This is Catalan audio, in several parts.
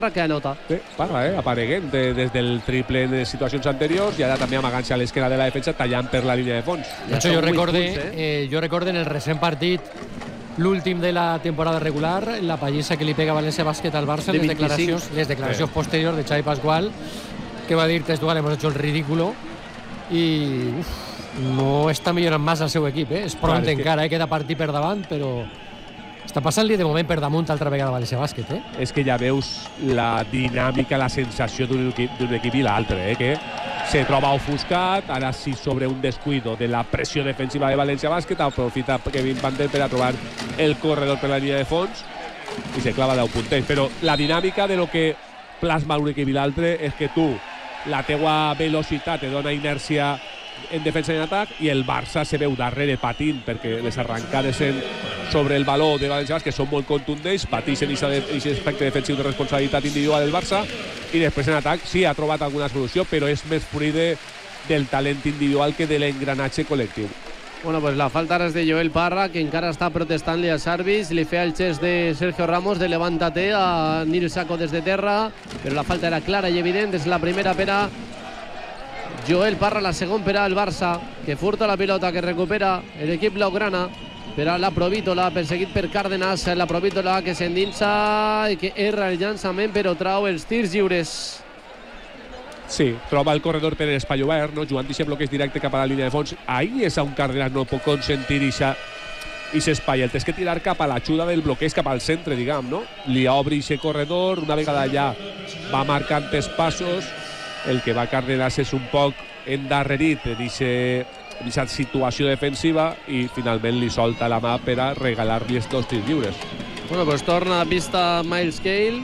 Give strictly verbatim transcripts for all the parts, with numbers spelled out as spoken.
que anota. Sí, Parra, eh? apareguent de, des del triple en situacions anteriors i ara també amagant-se a l'esquena de la defensa tallant per la línia de fons. De hecho, jo recorde, eh, jo recorde en el recent partit, l'últim de la temporada regular, la pallissa que li pega València Bàsquet al Barça, les declaracions, les declaracions sí. posteriors de Xavi Pascual, que va dir textual, hemos hecho el ridículo, i uf, no està millorant massa el seu equip, eh? és pront Clar, encara, que... eh? queda partit per davant, però està passant-li de moment per damunt altra vegada València Bàsquet. Eh? És que ja veus la dinàmica, la sensació d'un equip, d'un equip i l'altre, eh? que se troba ofuscat, ara sí sobre un descuido de la pressió defensiva de València Bàsquet, aprofita Kevin Panter per a trobar el corredor per la línia de fons i se clava deu punters. Però la dinàmica de lo que plasma un equip i l'altre és que tu, la teua velocitat te dona inèrcia en defensa i en atac, i el Barça se veu darrere patint perquè les arrancades en, sobre el baló de València Bàsquet són molt contundents, pateixen aquest aspecte defensiu de responsabilitat individual del Barça, i després en atac sí ha trobat alguna solució, però és més fruit de, del talent individual que de l'engranatge col·lectiu. Bueno, pues la falta ara és de Joel Parra, que encara està protestant-li als àrbits, li feia el gest de Sergio Ramos de levántate a Nil Saco des de terra, però la falta era clara i evident, és la primera per a Joel Parra, la segona per al Barça, que furta la pilota, que recupera l'equip blaugrana, per a la Provítola, perseguit per Cárdenas, la Provítola que s'endinsa i que erra el llançament, però trau els tirs lliures. Sí, troba el corredor per l'espai obert, no? Jugant aquest bloqueig directe cap a la línia de fons. Ahí és on Cárdenas no pot consentir aquest espai. El tens que tirar cap a l'ajuda del bloqueig, cap al centre, diguem, no? Li obri aquest corredor, una vegada allà va marcant els passos. El que va Cárdenas és un poc endarrerit en aquesta situació defensiva i finalment li solta la mà per a regalar-li els dos tirs lliures. Bueno, pues torna a pista Miles Cale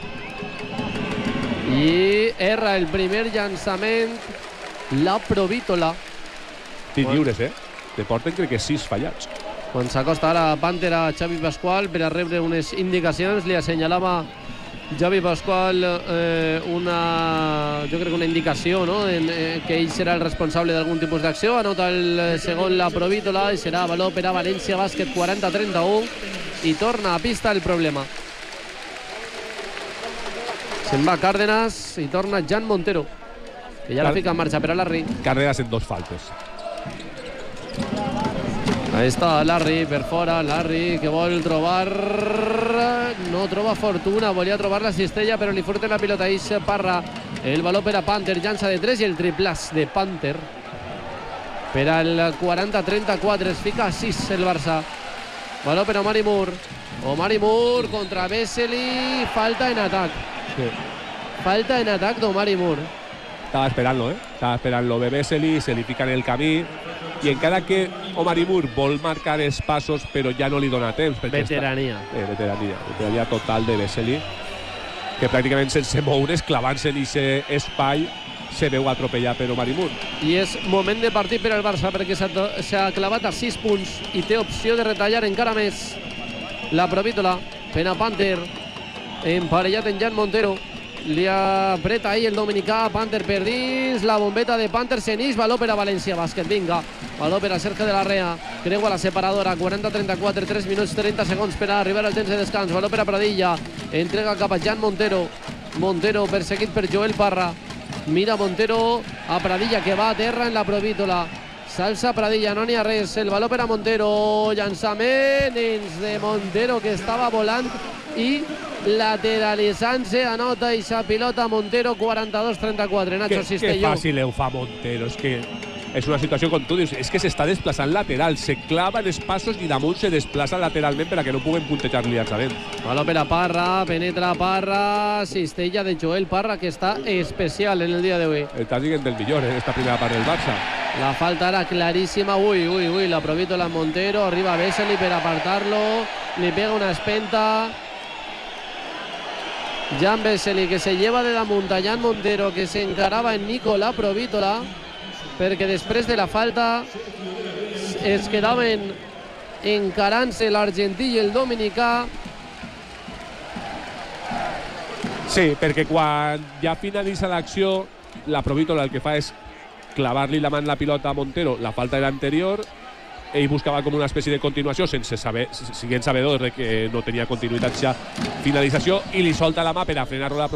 i erra el primer llançament la Provítola. Tirs lliures, eh? Te porten crec que sis fallats. Quan s'acosta ara Panter a Xavi Pascual per a rebre unes indicacions, li assenyalava Xavi Pascual eh, una, jo crec que una indicació, no? en, eh, que ell serà el responsable d'algun tipus d'acció. Anota el segon la Provítola i serà valor per a València Bàsquet, quaranta a trenta-u, i torna a pista el problema. Se'n va Cárdenas i torna Jan Montero, que ja la fica en marxa per a Larry. Cárdenas en dos faltes. Ahí està Larry per fora, Larry que vol trobar, no troba fortuna, volia trobar la cistella però li furten la pilota i Parra, el valor per a Panter, llança de tres i el triplàs de Panter per al quaranta a trenta-quatre, es fica a sis el Barça. Valor per a Omari Moore, Omari Moore contra Vesely, falta en atac. Sí. Falta en atac d'Omari Moore. Estava esperant-lo, eh? Estava esperant-lo Vesely, se li fica en el camí, i encara que Omari Moore vol marcar els passos però ja no li dona temps. Veterania. Està, eh, veterania. Veterania total de Vesely, que pràcticament sense moure's, clavant-se en aquest espai, se veu atropellat per Omari Moore. I és moment de partit per al Barça perquè s'ha clavat a sis punts i té opció de retallar encara més. La Provítola, Pena Panter, emparellat en Jan Montero. Li apreta ahí el dominicà, Panter per dins, la bombeta de Panter s'enix, valor per a València Bàsquet, vinga, valor per a Sergio de la Rea, creua la separadora, quaranta a trenta-quatre, tres minuts trenta segons per a arribar al temps de descans, valor per a Pradilla, entrega cap a Jan Montero, Montero perseguit per Joel Parra, mira Montero a Pradilla que va a terra en la Provítola, s'alça Pradilla, no n'hi ha res, el valor per a Montero, llançament de Montero que estava volant i lateralitzant-se, anota i sa pilota Montero, quaranta-dos a trenta-quatre. Nacho Cistelló. Que fàcil ho fa Montero, és que és una situació, com tu dius, és que s'està desplaçant lateral, se clava en els passos i damunt se desplaça lateralment per a que no puguen puntejar-li llançament. Valor per a Parra, penetra Parra, cistella de Joel Parra, que està especial en el dia d'avui. Està siguent del millor en esta primera part del Barça. La falta era claríssima, ui, ui, ui, la Provítola Montero, arriba Vesely per apartar-lo, li pega una espenta. Jan Vesely que se lleva de damunt a Jan Montero, que s'encarava en Nicola Provítola, perquè després de la falta es quedaven encarant-se l'argentí i el dominicà. Sí, perquè quan ja finalitza l'acció, la Provítola el que fa és clavar-li la mà en la pilota a Montero, la falta era anterior, ell buscava com una espècie de continuació sense saber, siguent sabedor de que no tenia continuïtat ja finalització, i li solta la mà per a frenar-lo la